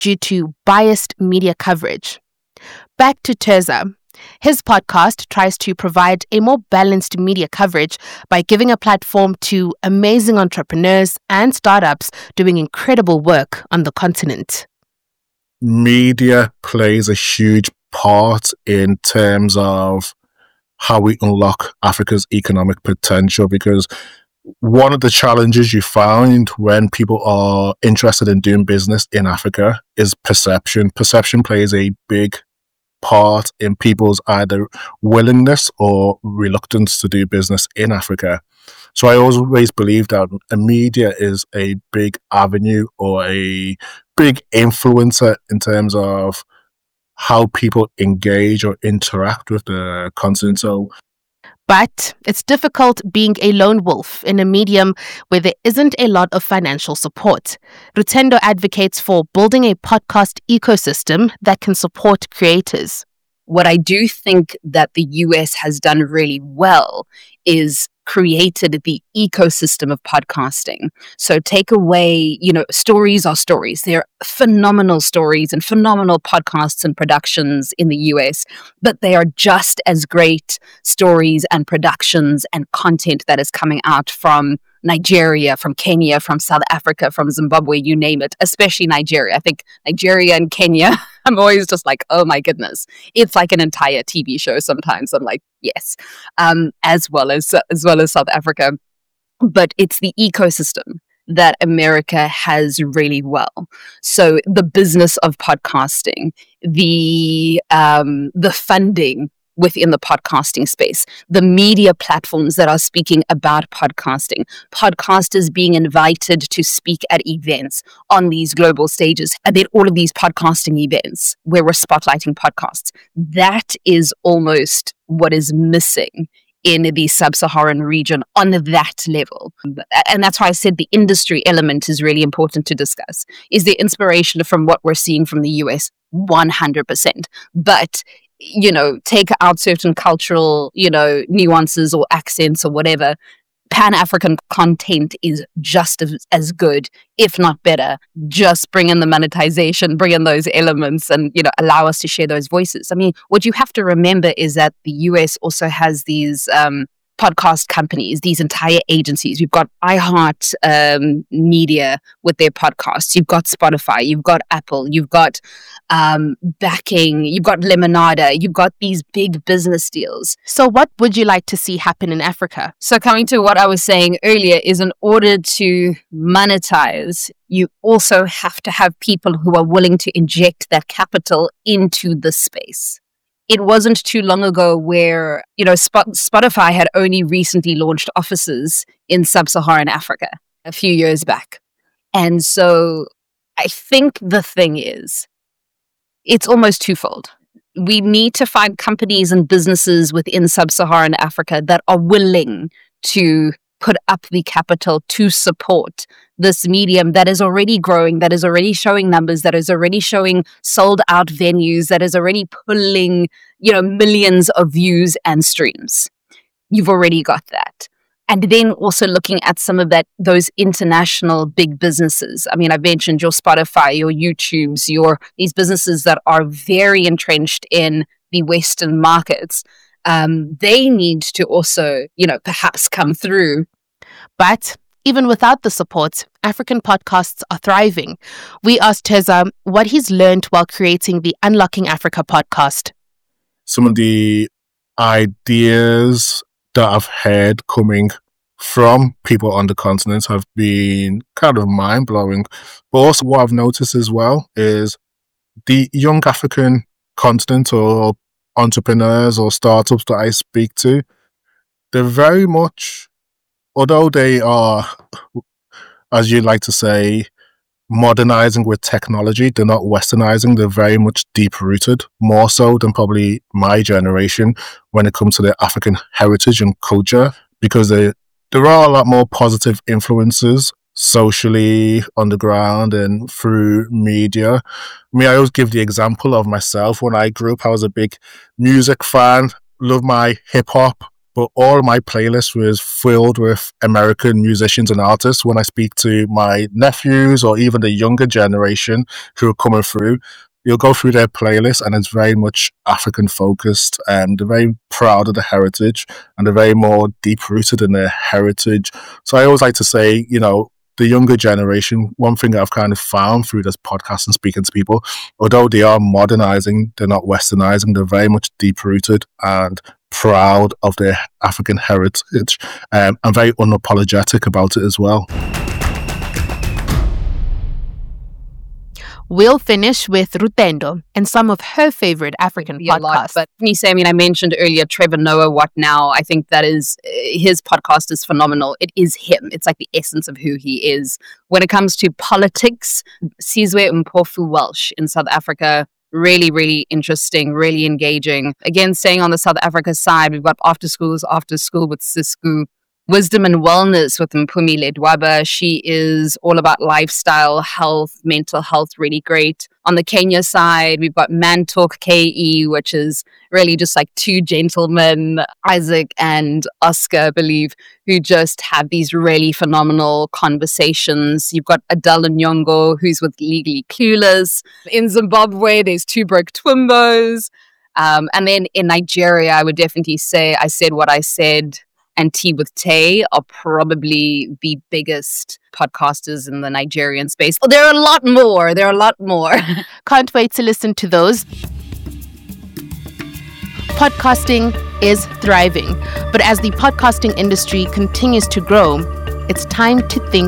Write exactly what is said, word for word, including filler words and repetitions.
due to biased media coverage. Back to Terza. His podcast tries to provide a more balanced media coverage by giving a platform to amazing entrepreneurs and startups doing incredible work on the continent. Media plays a huge part in terms of how we unlock Africa's economic potential, because one of the challenges you find when people are interested in doing business in Africa is perception. Perception plays a big part in people's either willingness or reluctance to do business in Africa. So I always believe that a media is a big avenue or a big influencer in terms of how people engage or interact with the continent. So But it's difficult being a lone wolf in a medium where there isn't a lot of financial support. Rutendo advocates for building a podcast ecosystem that can support creators. What I do think that the U S has done really well is created the ecosystem of podcasting. So take away, you know, stories are stories. They're phenomenal stories and phenomenal podcasts and productions in the U S, but they are just as great stories and productions and content that is coming out from Nigeria, from Kenya, from South Africa, from Zimbabwe, you name it, especially Nigeria. I think Nigeria and Kenya, I'm always just like, oh my goodness. It's like an entire T V show sometimes. I'm like, yes, um, as well as as well as South Africa. But it's the ecosystem that America has really well. So the business of podcasting, the um, the funding within the podcasting space, the media platforms that are speaking about podcasting, podcasters being invited to speak at events on these global stages, and then all of these podcasting events where we're spotlighting podcasts. That is almost what is missing in the sub-Saharan region on that level. And that's why I said the industry element is really important to discuss. Is the inspiration from what we're seeing from the U S? one hundred percent. But you know, take out certain cultural, you know, nuances or accents or whatever, Pan-African content is just as, as good, if not better. Just bring in the monetization, bring in those elements and, you know, allow us to share those voices. I mean, what you have to remember is that the U S also has these um, podcast companies, these entire agencies. You've got iHeart um, Media with their podcasts. You've got Spotify. You've got Apple. You've got um, backing. You've got Lemonada. You've got these big business deals. So what would you like to see happen in Africa? So coming to what I was saying earlier is in order to monetize, you also have to have people who are willing to inject that capital into the space. It wasn't too long ago where, you know, Spot- Spotify had only recently launched offices in sub-Saharan Africa a few years back. And so I think the thing is, it's almost twofold. We need to find companies and businesses within sub-Saharan Africa that are willing to put up the capital to support this medium that is already growing, that is already showing numbers, that is already showing sold out venues, that is already pulling, you know, millions of views and streams. You've already got that. And then also looking at some of that, those international big businesses. I mean, I've mentioned your Spotify, your YouTubes, your these businesses that are very entrenched in the Western markets. Um, they need to also, you know, perhaps come through. But even without the support, African podcasts are thriving. We asked Terza what he's learned while creating the Unlocking Africa podcast. Some of the ideas that I've heard coming from people on the continent have been kind of mind-blowing. But also what I've noticed as well is the young African continent or entrepreneurs or startups that I speak to, they're very much, although they are, as you like to say, modernizing with technology, they're not westernizing, they're very much deep-rooted, more so than probably my generation when it comes to their African heritage and culture, because they, there are a lot more positive influences socially, on the ground and through media. I mean, I always give the example of myself. When I grew up, I was a big music fan, loved my hip hop, but all my playlist was filled with American musicians and artists. When I speak to my nephews or even the younger generation who are coming through, you'll go through their playlist and it's very much African focused, and they're very proud of the heritage and they're very more deep rooted in their heritage. So I always like to say, you know, the younger generation, one thing I've kind of found through this podcast and speaking to people, although they are modernizing, they're not westernizing, they're very much deep rooted and proud of their African heritage, um, and very unapologetic about it as well. We'll finish with Rutendo and some of her favorite African Be a lot, podcasts. but when you say, I mean, I mentioned earlier Trevor Noah, What Now? I think that is, his podcast is phenomenal. It is him. It's like the essence of who he is. When it comes to politics, Sizwe Mpofu Welsh in South Africa, really, really interesting, really engaging. Again, staying on the South Africa side, we've got After Schools, After School with Sisku. Wisdom and Wellness with Mpumi Ledwaba. She is all about lifestyle, health, mental health, really great. On the Kenya side, we've got Man Talk K E, which is really just like two gentlemen, Isaac and Oscar, I believe, who just have these really phenomenal conversations. You've got Adele Nyongo, who's with Legally Clueless. In Zimbabwe, there's Two Broke Twimbos. Um, and then in Nigeria, I would definitely say I Said What I Said and Tea with Tay are probably the biggest podcasters in the Nigerian space. Oh, there are a lot more. There are a lot more. Can't wait to listen to those. Podcasting is thriving, but as the podcasting industry continues to grow, it's time to think